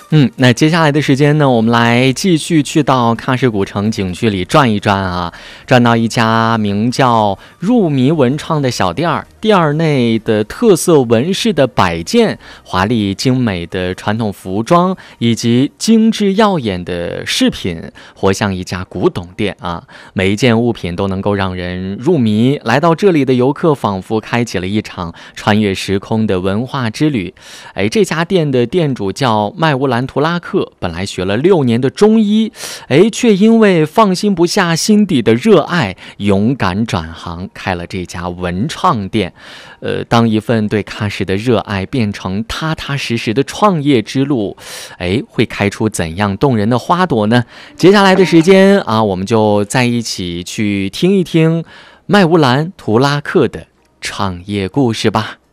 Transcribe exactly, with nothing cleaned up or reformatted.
嗯，那接下来的时间呢，我们来继续去到喀什古城景区里转一转啊，转到一家名叫入迷文创的小店儿，店儿内的特色纹饰的摆件、华丽精美的传统服装以及精致耀眼的饰品，活像一家古董店啊！每一件物品都能够让人入迷，来到这里的游客仿佛开启了一场穿越时空的文化之旅。哎，这家店的店主叫麦乌兰图拉克，本来学了六年的中医，哎，却因为放心不下心底的热爱，勇敢转行开了这家文创店。呃，当一份对喀什的热爱变成踏踏实实的创业之路，哎，会开出怎样动人的花朵呢？接下来的时间啊，我们就在一起去听一听麦乌兰图拉克的创业故事吧。